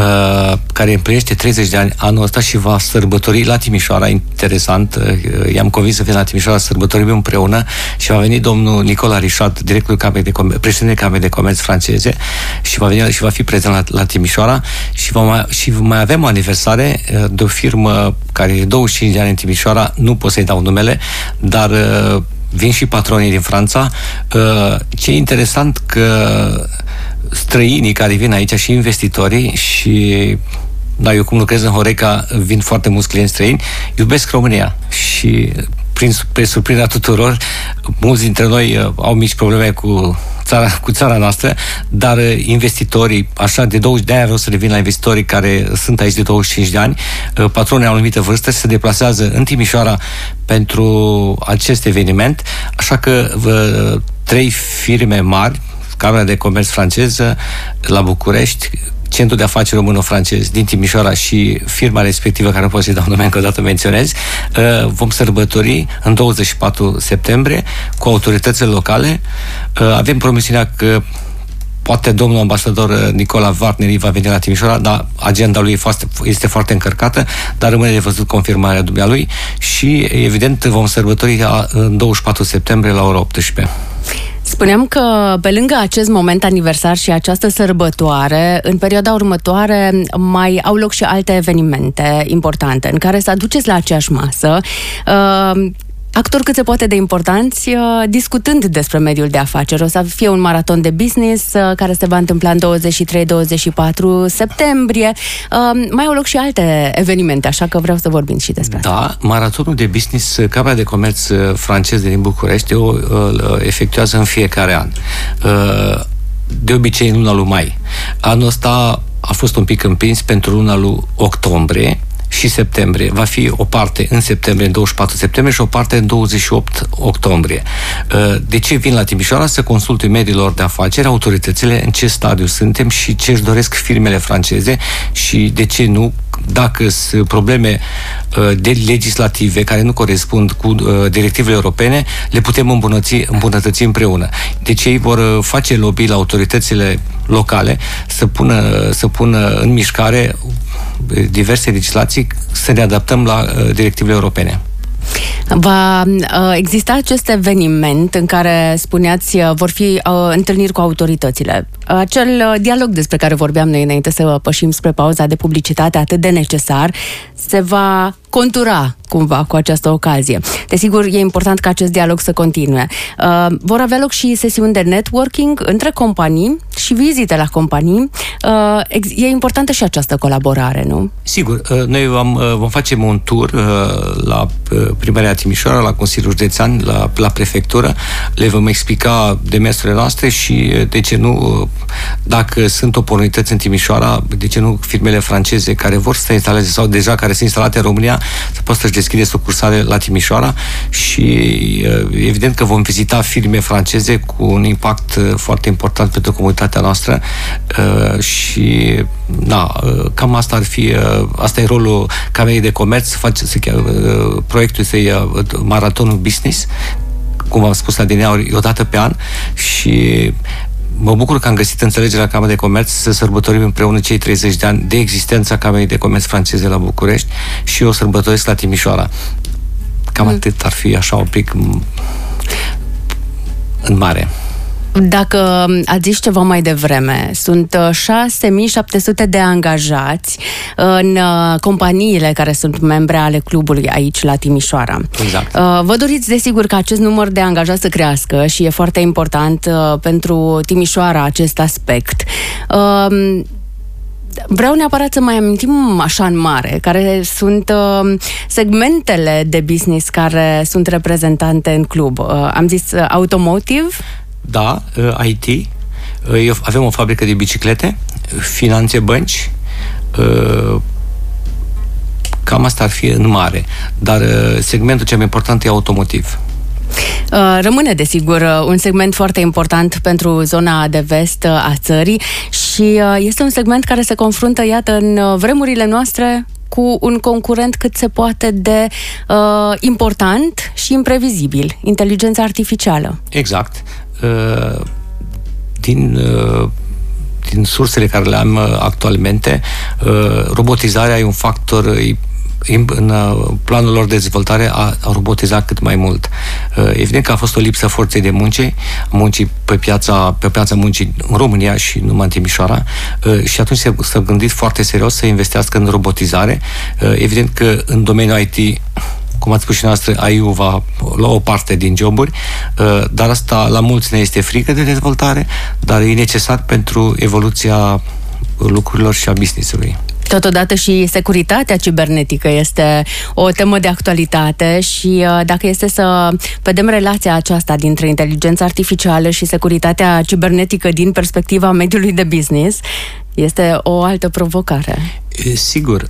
Speaker 3: care împlinește treizeci de ani anul ăsta și va sărbători la Timișoara. Interesant, i-am convins să vină la Timișoara să sărbătorim împreună și va veni domnul Nicola Rișat, directorul Camerei de Comerț, președintele Camerei de Comerț Franceze, și va veni și va fi prezent la, la Timișoara și, va mai, și mai avem o aniversare de o firmă care e douăzeci și cinci de ani în Timișoara, nu pot să-i dau numele, dar uh, vin și patronii din Franța. Uh, ce e interesant că străinii care vin aici și investitorii și da, eu cum lucrez în Horeca, vin foarte mulți clienți străini, iubesc România și prin spre surprinderea tuturor, mulți dintre noi uh, au mici probleme cu țara, cu țara noastră, dar uh, investitorii, așa de douăzeci de ani vreau să revin la investitorii care sunt aici de douăzeci și cinci de ani, uh, patronii au o anumită vârstă, se deplasează în Timișoara pentru acest eveniment, așa că uh, trei firme mari, Camera de Comerț franceză la București, Centrul de Afaceri Româno-Francez din Timișoara și firma respectivă, care nu pot să-i dau nume, încă o dată menționez, vom sărbători în douăzeci și patru septembrie cu autoritățile locale. Avem promisiunea că poate domnul ambasador Nicola Warneri va veni la Timișoara, dar agenda lui este foarte încărcată, dar rămâne de văzut confirmarea dumnealui și, evident, vom sărbători în douăzeci și patru septembrie la ora optsprezece.
Speaker 2: Spuneam că pe lângă acest moment aniversar și această sărbătoare, în perioada următoare mai au loc și alte evenimente importante în care să aduceți la aceeași masă uh, actori cât se poate de importanți, discutând despre mediul de afaceri. O să fie un maraton de business care se va întâmpla în douăzeci și trei douăzeci și patru septembrie. Mai au loc și alte evenimente, așa că vreau să vorbim și despre asta.
Speaker 3: Da, maratonul de business, Camera de Comerț francez din București o efectuează în fiecare an. De obicei în luna lui mai. Anul ăsta a fost un pic împins pentru luna lui octombrie și septembrie. Va fi o parte în septembrie, în douăzeci și patru septembrie și o parte în douăzeci și opt octombrie. De ce vin la Timișoara? Să consulte mediilor de afaceri, autoritățile, în ce stadiu suntem și ce își doresc firmele franceze și de ce nu, dacă sunt probleme de legislative care nu corespund cu directivele europene, le putem îmbunătăți, îmbunătăți împreună. Deci ei vor face lobby la autoritățile locale să pună, să pună în mișcare diverse legislații, să ne adaptăm la directivele europene.
Speaker 2: Va uh, exista acest eveniment în care, spuneați, uh, vor fi uh, întâlniri cu autoritățile. Acel uh, dialog despre care vorbeam noi înainte să pășim spre pauza de publicitate atât de necesar, se va contura cumva cu această ocazie. Desigur, e important ca acest dialog să continue. Uh, vor avea loc și sesiuni de networking între companii și vizite la companii. E importantă și această colaborare, nu?
Speaker 3: Sigur, noi vom, vom face un tur la Primăria Timișoara, la Consiliul Județean, la, la Prefectură, le vom explica demersurile noastre și, de ce nu, dacă sunt oportunități în Timișoara, de ce nu firmele franceze care vor să se instaleze sau deja care sunt instalate în România, să poată să-și deschide sucursale la Timișoara și evident că vom vizita firme franceze cu un impact foarte important pentru comunitatea noastră și da, cam asta ar fi, asta e rolul Camerei de Comerț, face, se cheamă, proiectul este Maratonul Business, cum am spus la adineauri, o dată pe an și mă bucur că am găsit înțelegerea Camerei de Comerț să sărbătorim împreună cei treizeci de ani de existența Camerei de Comerț franceze la București și eu sărbătoresc la Timișoara. Cam mm. atât ar fi așa un pic în mare.
Speaker 2: Dacă ați zis ceva mai devreme, sunt șase mii șapte sute de angajați în companiile care sunt membre ale clubului aici la Timișoara.
Speaker 3: Exact.
Speaker 2: Vă doriți desigur ca acest număr de angajați să crească și e foarte important pentru Timișoara acest aspect. Vreau neapărat să mai amintim așa în mare, care sunt segmentele de business care sunt reprezentante în club. Am zis automotive?
Speaker 3: Da, I T, avem o fabrică de biciclete, finanțe, bănci, cam asta ar fi în mare, dar segmentul cel mai important e automotiv.
Speaker 2: Rămâne, desigur, un segment foarte important pentru zona de vest a țării și este un segment care se confruntă, iată, în vremurile noastre cu un concurent cât se poate de uh, important și imprevizibil, inteligența artificială. Exact.
Speaker 3: Uh, din, uh, din sursele care le am uh, actualmente, uh, robotizarea e un factor uh, în planul lor de dezvoltare a, a robotizat cât mai mult. Evident că a fost o lipsă forței de munce, muncii pe piața, pe piața muncii în România și numai în Timișoara și atunci s-a gândit foarte serios să investească în robotizare. Evident că în domeniul I T, cum ați spus și noastră, A I-ul va lua o parte din joburi, dar asta la mulți ne este frică de dezvoltare, dar e necesar pentru evoluția lucrurilor și a business-ului.
Speaker 2: Totodată și securitatea cibernetică este o temă de actualitate și dacă este să vedem relația aceasta dintre inteligența artificială și securitatea cibernetică din perspectiva mediului de business, este o altă provocare.
Speaker 3: Sigur,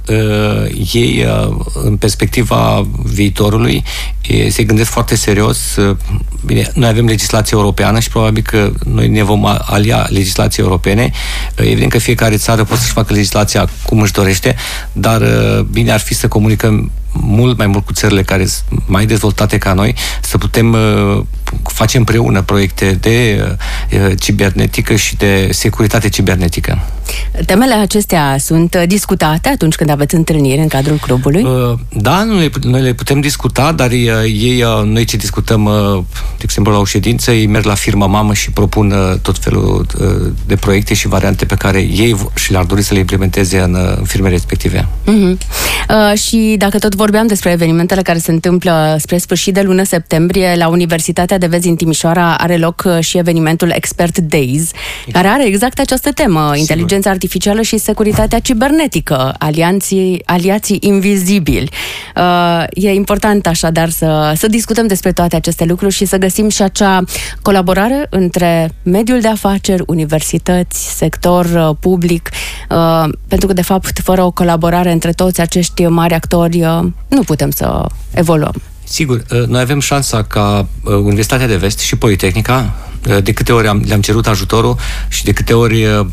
Speaker 3: ei, în perspectiva viitorului, se gândesc foarte serios. Bine, noi avem legislație europeană și probabil că noi ne vom alia legislații europene. Evident că fiecare țară poate să-și facă legislația cum își dorește, dar bine ar fi să comunicăm mult mai mult cu țările care sunt mai dezvoltate ca noi, să putem face împreună proiecte de cibernetică și de securitate cibernetică.
Speaker 2: Temele acestea sunt discutate atunci când aveți întâlniri în cadrul clubului?
Speaker 3: Da, noi, noi le putem discuta, dar ei, noi ce discutăm, de exemplu, la o ședință, ei merg la firma mamă și propun tot felul de proiecte și variante pe care ei și le-ar dori să le implementeze în, în firmele respective.
Speaker 2: Uh-huh. Uh, și dacă tot vorbeam despre evenimentele care se întâmplă spre sfârșit de lună septembrie, la Universitatea de Vest din Timișoara are loc și evenimentul Expert Days, care are exact această temă, sigur, inteligența artificială și securitatea cibernetică, alianții, aliații invizibili. Uh, e important așadar să, să discutăm despre toate aceste lucruri și să găsim și acea colaborare între mediul de afaceri, universități, sector uh, public, uh, pentru că de fapt fără o colaborare între toți acești mari actori uh, nu putem să evoluăm.
Speaker 3: Sigur, noi avem șansa ca Universitatea de Vest și Politehnica, de câte ori am, le-am cerut ajutorul și de câte ori uh,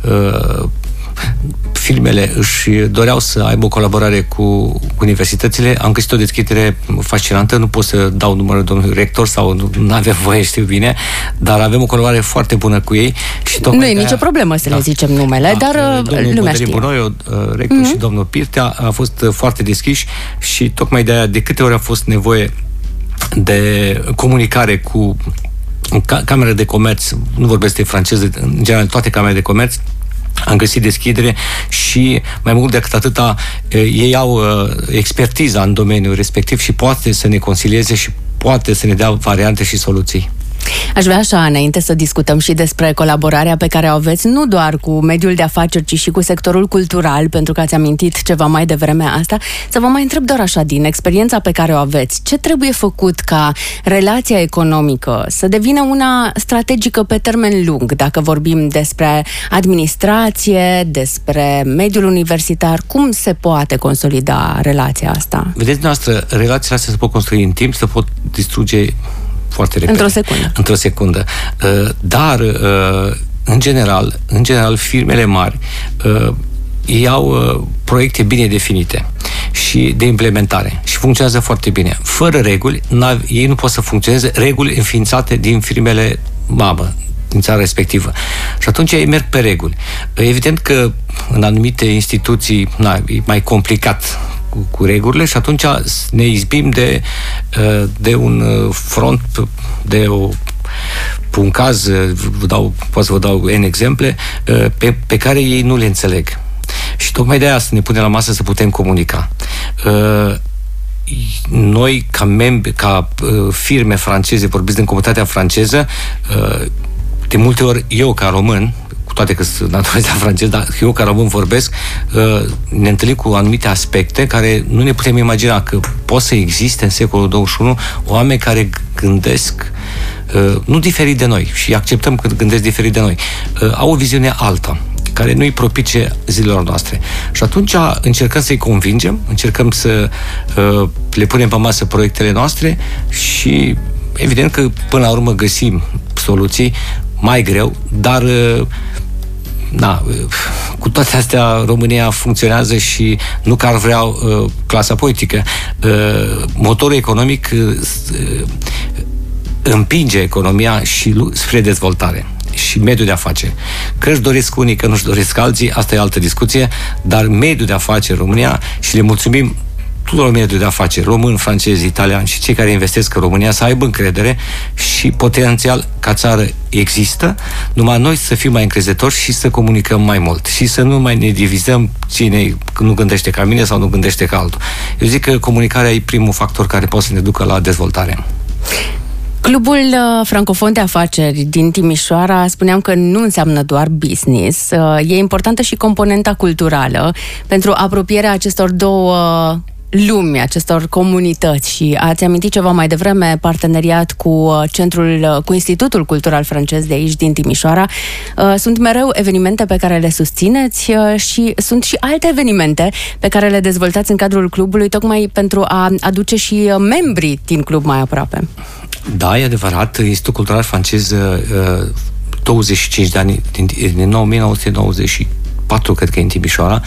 Speaker 3: firmele își doreau să aibă o colaborare cu, cu universitățile, am găsit o deschidere fascinantă, nu pot să dau numărul domnului rector sau nu, nu avem voie, știu bine, dar avem o colaborare foarte bună cu ei. Și
Speaker 2: nu e nicio problemă să da, le zicem numele, da, dar
Speaker 3: domnul
Speaker 2: lumea știe.
Speaker 3: Bunoiu, rector mm-hmm. și domnul Pirtea a fost foarte deschiși și tocmai de aia, de câte ori a fost nevoie de comunicare cu Camera de Comerț, nu vorbesc de franceză, în general toate camerele de comerț, am găsit deschidere și mai mult decât atâta, ei au expertiza în domeniul respectiv și poate să ne consilieze și poate să ne dea variante și soluții.
Speaker 2: Aș vrea așa, înainte să discutăm și despre colaborarea pe care o aveți, nu doar cu mediul de afaceri, ci și cu sectorul cultural, pentru că ați amintit ceva mai devreme asta, să vă mai întreb doar așa, din experiența pe care o aveți, ce trebuie făcut ca relația economică să devină una strategică pe termen lung, dacă vorbim despre administrație, despre mediul universitar, cum se poate consolida relația asta?
Speaker 3: Vedeți, noastră, relațiile astea se pot construi în timp, se pot distruge foarte repede.
Speaker 2: Într-o secundă.
Speaker 3: Într-o secundă. Dar, în general, în general, firmele mari ei au proiecte bine definite și de implementare și funcționează foarte bine. Fără reguli, ei nu pot să funcționeze, reguli înființate din firmele mamă din țara respectivă. Și atunci ei merg pe reguli. Evident că în anumite instituții na, e mai complicat cu, cu regulile și atunci ne izbim de, de un front, de o un caz, vă dau, pot să vă dau N exemple, pe, pe care ei nu le înțeleg. Și tocmai de aia să ne punem la masă să putem comunica. Noi, ca membri, ca firme franceze, vorbiți din comunitatea franceză, de multe ori, eu ca român, cu toate că sunt naturalizat francez, dar eu ca român vorbesc, ne întâlnim cu anumite aspecte care nu ne putem imagina că pot să existe în secolul douăzeci și unu oameni care gândesc nu diferit de noi și acceptăm că gândesc diferit de noi. Au o viziune alta, care nu-i propice zilelor noastre. Și atunci încercăm să-i convingem, încercăm să uh, le punem pe masă proiectele noastre și evident că până la urmă găsim soluții mai greu, dar uh, na, uh, cu toate astea România funcționează și nu că ar vrea uh, clasa politică. Uh, motorul economic uh, împinge economia și spre dezvoltare și mediul de afaceri. Că își doresc unii, că nu-și doresc alții, asta e altă discuție, dar mediul de afaceri România, și le mulțumim tuturor mediul de afaceri, român, francez, italian și cei care investesc în România să aibă încredere și potențial ca țară există, numai noi să fim mai încrezători și să comunicăm mai mult și să nu mai ne divizăm cine nu gândește ca mine sau nu gândește ca altul. Eu zic că comunicarea e primul factor care poate să ne ducă la dezvoltare.
Speaker 2: Clubul Francofon de Afaceri din Timișoara, spuneam că nu înseamnă doar business, e importantă și componenta culturală pentru apropierea acestor două lumi, acestor comunități și ați amintit ceva mai devreme, parteneriat cu centrul, cu Institutul Cultural Francez de aici din Timișoara. Sunt mereu evenimente pe care le susțineți și sunt și alte evenimente pe care le dezvoltați în cadrul clubului, tocmai pentru a aduce și membrii din club mai aproape. Da, e adevărat. Institutul Cultural Francez, douăzeci și cinci de ani, din, din o mie nouă sute nouăzeci și patru, cred că e în Timișoara,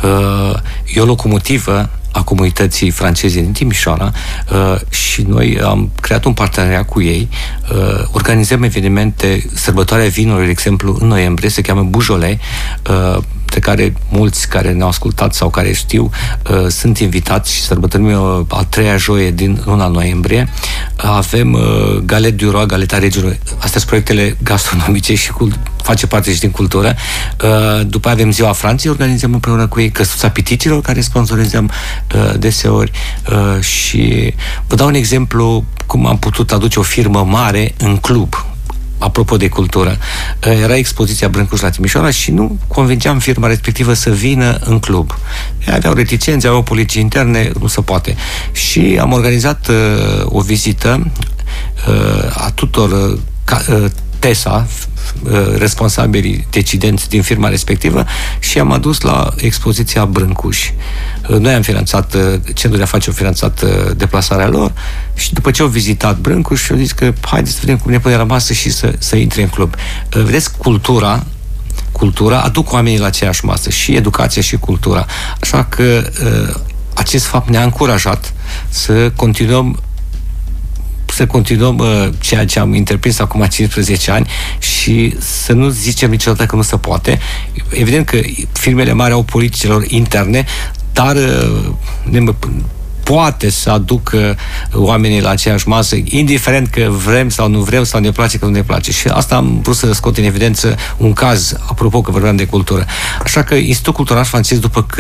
Speaker 2: e o locomotivă a comunității franceze din Timișoara și noi am creat un parteneriat cu ei. Organizăm evenimente, sărbătoarea vinului, de exemplu, în noiembrie, se cheamă Beaujolais, de care mulți care ne-au ascultat sau care știu uh, sunt invitați și sărbătorim uh, a treia joie din luna noiembrie. Avem uh, Galet du Roi, Galeta Regelui. Astea sunt proiectele gastronomice și cult- face parte și din cultură. Uh, după avem Ziua Franței, organizăm împreună cu ei Căsuța Pitiților, care sponsorizăm uh, deseori uh, și vă dau un exemplu cum am putut aduce o firmă mare în club. Apropo de cultură, era expoziția Brâncuș la Timișoara și nu convingeam firma respectivă să vină în club. Ei aveau reticențe, aveau politici interne, nu se poate. Și am organizat uh, o vizită uh, a tuturor uh, ca, uh, TESA, uh, responsabilii decidenți din firma respectivă și am adus la expoziția Brâncuș. Uh, noi am finanțat, uh, centrul de afaceri a finanțat uh, deplasarea lor și după ce au vizitat Brâncuș au zis că haideți să vedem cum ne punem la masă și să, să intre în club. Uh, vedeți, cultura cultura aduc oamenii la aceeași masă, și educația și cultura. Așa că uh, acest fapt ne-a încurajat să continuăm să continuăm uh, ceea ce am întreprins acum cincisprezece ani și să nu zicem niciodată că nu se poate. Evident că firmele mari au politicilor interne, dar uh, ne, poate să aducă oamenii la aceeași masă, indiferent că vrem sau nu vrem, sau ne place că nu ne place. Și asta am vrut să scot în evidență un caz, apropo că vorbeam de cultură. Așa că Institutul Cultural Francez, după cât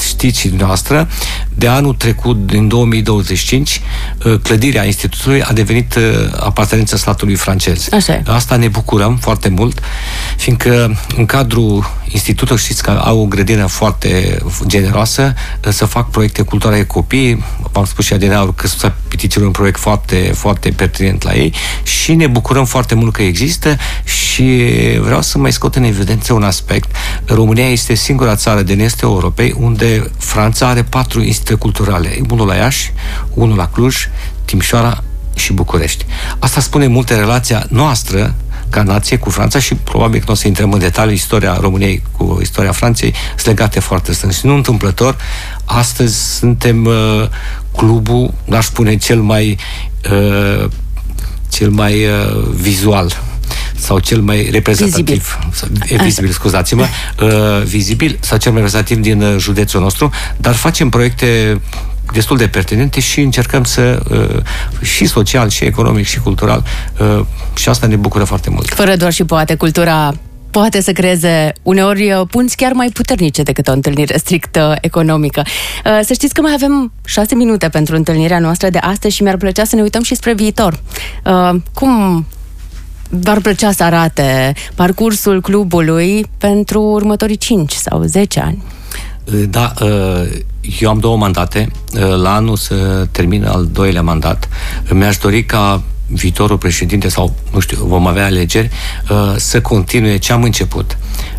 Speaker 3: știți și dumneavoastră, de anul trecut, din două mii douăzeci și cinci, clădirea institutului a devenit apartenența statului francez.
Speaker 2: Așa.
Speaker 3: Asta ne bucurăm foarte mult, fiindcă în cadrul institutului, știți că au o grădină foarte generoasă, să fac proiecte culturale copii, v-am spus și adineauri că s-a petiționat un proiect foarte, foarte pertinent la ei și ne bucurăm foarte mult că există și vreau să mai scot în evidență un aspect. România este singura țară din estul Europei unde Franța are patru institute culturale, unul la Iași, unul la Cluj, Timișoara și București. Asta spune multe relația noastră ca nație cu Franța și probabil că nu o să intrăm în detalii, istoria României cu istoria Franței sunt legate foarte strâns. Și nu întâmplător, astăzi suntem uh, clubul, n-aș spune cel mai uh, cel mai uh, vizual sau cel mai reprezentativ, vizibil, vizibil scuzați-mă, uh, vizibil sau cel mai reprezentativ din uh, județul nostru, dar facem proiecte destul de pertinente și încercăm să uh, și social, și economic, și cultural uh, și asta ne bucură foarte mult.
Speaker 2: Fără doar și poate, cultura poate să creeze uneori punți chiar mai puternice decât o întâlnire strict uh, economică. Uh, să știți că mai avem șase minute pentru întâlnirea noastră de astăzi și mi-ar plăcea să ne uităm și spre viitor. Uh, cum v-ar plăcea să arate parcursul clubului pentru următorii cinci sau zece ani?
Speaker 3: Da, eu am două mandate. La anul să termin al doilea mandat. Mi-aș dori ca viitorul președinte sau, nu știu, vom avea alegeri, să continue ce am început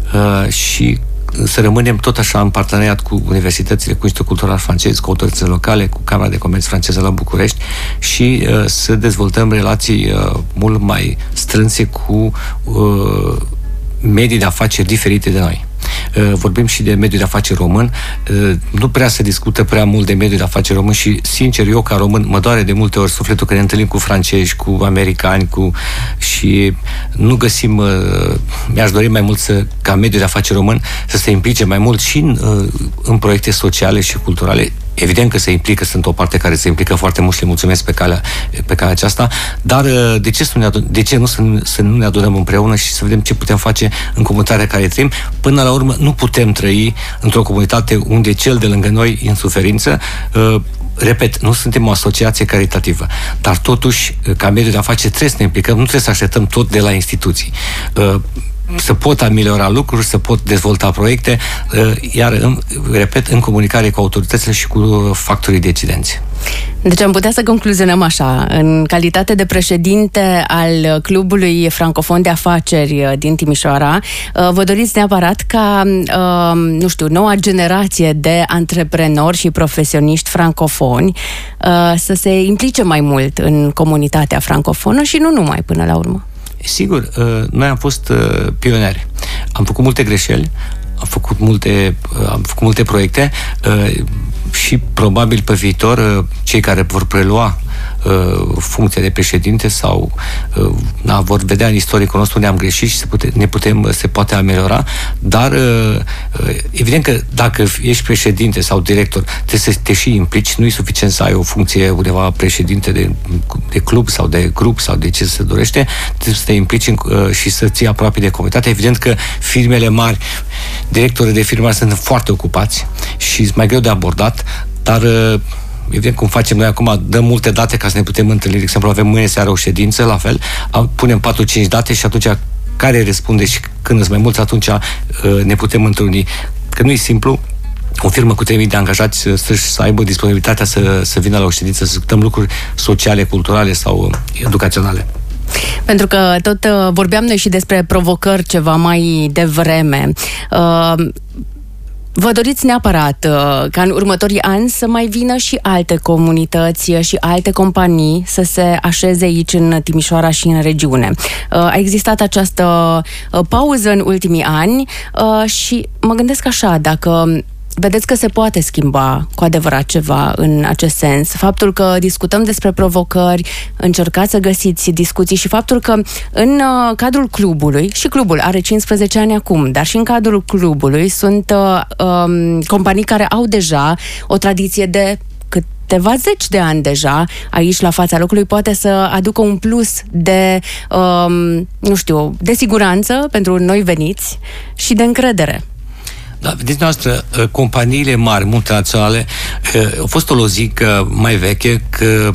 Speaker 3: și să rămânem tot așa în parteneriat cu universitățile, cu Institutul Cultural Francez, cu autoritățile locale, cu Camera de Comerț franceză la București și uh, să dezvoltăm relații uh, mult mai strânse cu uh, medii de afaceri diferite de noi. Vorbim și de mediul de afaceri român. Nu prea se discută prea mult de mediul de afaceri român și, sincer, eu ca român mă doare de multe ori sufletul că ne întâlnim cu francezi, cu americani, cu și nu găsim, mi-aș dori mai mult să, ca mediul de afaceri român să se implice mai mult și în, în proiecte sociale și culturale. Evident că se implică, sunt o parte care se implică foarte mult și le mulțumesc pe calea, pe calea aceasta, dar de ce, să nu ne adun- de ce nu să, să nu ne adunăm împreună și să vedem ce putem face în comunitatea care trăim? Până la urmă, nu putem trăi într-o comunitate unde cel de lângă noi e în suferință. Repet, nu suntem o asociație caritativă, dar totuși, ca mediu de afaceri, trebuie să ne implicăm, nu trebuie să așteptăm tot de la instituții. Să pot ameliora lucruri, să pot dezvolta proiecte, iar, repet, în comunicare cu autoritățile și cu factorii decidenți.
Speaker 2: Deci am putea să concluzionăm așa, în calitate de președinte al Clubului Francofon de Afaceri din Timișoara, vă doriți neapărat ca, nu știu, noua generație de antreprenori și profesioniști francofoni să se implice mai mult în comunitatea francofonă și nu numai, până la urmă.
Speaker 3: Sigur, noi am fost pionieri. Am făcut multe greșeli, am făcut multe, am făcut multe proiecte și probabil pe viitor cei care vor prelua funcția de președinte sau na, vor vedea în istoricul nostru unde am greșit și se, pute, ne putem, se poate ameliora, dar evident că dacă ești președinte sau director, trebuie să te și implici, nu e suficient să ai o funcție undeva președinte de, de club sau de grup sau de ce se dorește, trebuie să te implici în, și să ții aproape de comunitate. Evident că firmele mari, directorii de firme sunt foarte ocupați și e mai greu de abordat, dar evident, cum facem noi acum, dăm multe date ca să ne putem întâlni. De exemplu, avem mâine seară o ședință, la fel, punem patru-cinci date și atunci care răspunde și când sunt mai mulți, atunci ne putem întâlni. Că nu e simplu, o firmă cu trei mii de angajați să, să aibă disponibilitatea să, să vină la o ședință, să discutăm lucruri sociale, culturale sau educaționale.
Speaker 2: Pentru că tot uh, vorbeam noi și despre provocări ceva mai devreme. Uh, Vă doriți neapărat uh, ca în următorii ani să mai vină și alte comunități și alte companii să se așeze aici în Timișoara și în regiune. Uh, a existat această uh, pauză în ultimii ani uh, și mă gândesc așa, dacă vedeți că se poate schimba cu adevărat ceva în acest sens. Faptul că discutăm despre provocări, încercați să găsiți discuții și faptul că în uh, cadrul clubului, și clubul are cincisprezece ani acum, dar și în cadrul clubului sunt uh, um, companii care au deja o tradiție de câteva zeci de ani deja aici la fața locului, poate să aducă un plus de, um, nu știu, de siguranță pentru noi veniți și de încredere.
Speaker 3: Da, vedeți noastră, companiile mari, multinaționale, au fost o lozică mai veche că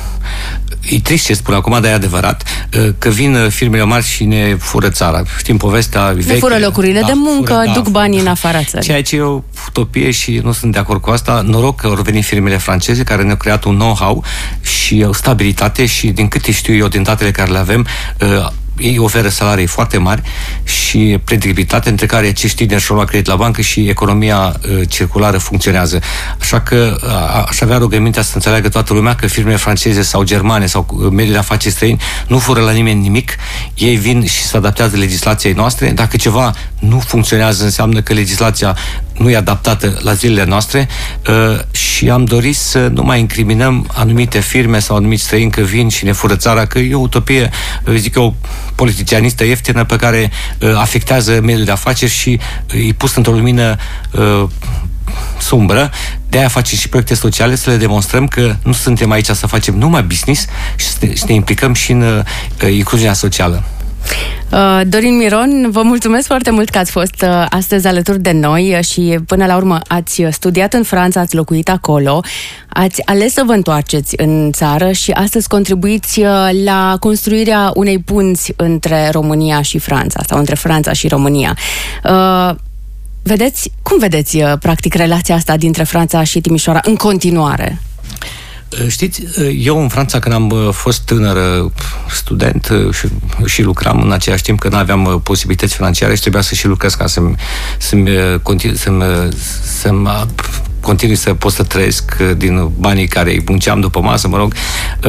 Speaker 3: e trist ce spun acum, dar e adevărat, că vin firmele mari și ne fură țara. Știm povestea veche.
Speaker 2: Ne fură locurile
Speaker 3: da,
Speaker 2: de muncă,
Speaker 3: fură,
Speaker 2: duc
Speaker 3: da,
Speaker 2: banii în afara țării.
Speaker 3: Ceea ce e o utopie și nu sunt de acord cu asta. Noroc că au venit firmele franceze care ne-au creat un know-how și o stabilitate și, din câte știu eu, din datele care le avem, ei oferă salarii foarte mari și predictibilitate, între care acești tineri și-au luat credit la bancă și economia uh, circulară funcționează. Așa că uh, aș avea rugămintea să înțeleagă toată lumea că firmele franceze sau germane sau uh, mediul de afaceri străini nu fură la nimeni nimic. Ei vin și se adaptează legislației noastre. Dacă ceva nu funcționează, înseamnă că legislația nu e adaptată la zilele noastre uh, și am dorit să nu mai incriminăm anumite firme sau anumiți străini că vin și ne fură țara, că e o utopie, zic eu, politicianistă ieftină pe care uh, afectează mediul de afaceri și uh, e pus într-o lumină uh, sumbră. De aia facem și proiecte sociale, să le demonstrăm că nu suntem aici să facem numai business și să ne, să ne implicăm și în uh, incluziunea socială.
Speaker 2: Uh, Dorin Miron, vă mulțumesc foarte mult că ați fost uh, astăzi alături de noi și până la urmă ați studiat în Franța, ați locuit acolo, ați ales să vă întoarceți în țară și astăzi contribuiți uh, la construirea unei punți între România și Franța sau între Franța și România. Uh, vedeți, cum vedeți uh, practic relația asta dintre Franța și Timișoara în continuare?
Speaker 3: Știți, eu în Franța, când am fost tânăr student și, și lucram în același timp, că nu aveam posibilități financiare și trebuia să și lucrez ca să-mi, să-mi, continu, să-mi, să-mi continui să pot să trăiesc din banii care îi munceam după masă, mă rog,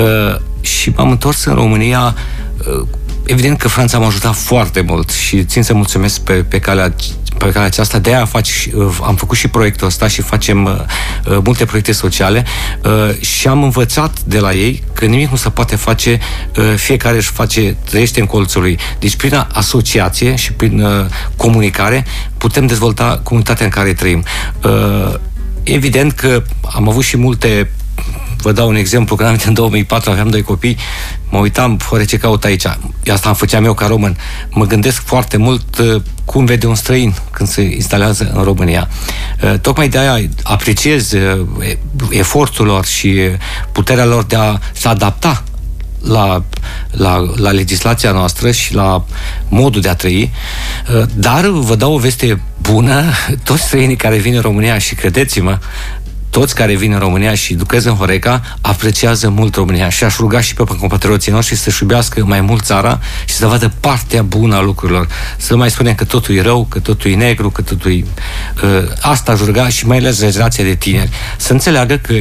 Speaker 3: și m-am întors în România. Evident că Franța m-a ajutat foarte mult și țin să mulțumesc pe, pe calea pe calea aceasta. De aia fac, am făcut și proiectul ăsta și facem uh, multe proiecte sociale uh, și am învățat de la ei că nimic nu se poate face, uh, fiecare își face, trăiește în colțul lui. Deci prin asociație și prin uh, comunicare putem dezvolta comunitatea în care trăim. Uh, evident că am avut și multe. Vă dau un exemplu, când am venit în două mii patru, aveam doi copii, mă uitam, fără ce caut aici. Asta am făceam eu ca român. Mă gândesc foarte mult uh, cum vede un străin când se instalează în România. Uh, tocmai de aia apreciez uh, efortul lor și puterea lor de a se adapta la, la, la legislația noastră și la modul de a trăi. Uh, dar vă dau o veste bună, toți străinii care vin în România, și credeți-mă, toți care vin în România și lucrează în Horeca apreciază mult România și aș ruga și pe compatrioții noștri să-și iubească mai mult țara și să vadă partea bună a lucrurilor. Să mai spunem că totul e rău, că totul e negru, că totul e... Uh, asta aș ruga și mai ales generația de tineri. Să înțeleagă că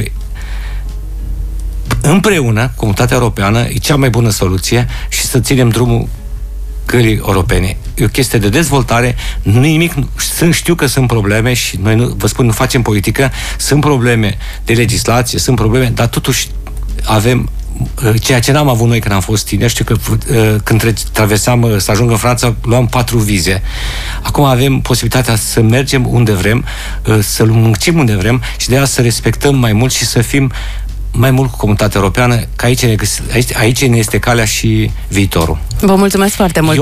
Speaker 3: împreună, Comunitatea Europeană e cea mai bună soluție și să ținem drumul cării europene. E o chestie de dezvoltare, nu nimic, știu că sunt probleme și noi, nu, vă spun, nu facem politică, sunt probleme de legislație, sunt probleme, dar totuși avem ceea ce n-am avut noi când am fost tineri. Știu că când traversam să ajung în Franța, luam patru vize. Acum avem posibilitatea să mergem unde vrem, să muncim unde vrem și de aia să respectăm mai mult și să fim mai mult cu Comunitatea Europeană, că aici ne, aici, aici ne este calea și viitorul.
Speaker 2: Vă mulțumesc foarte mult!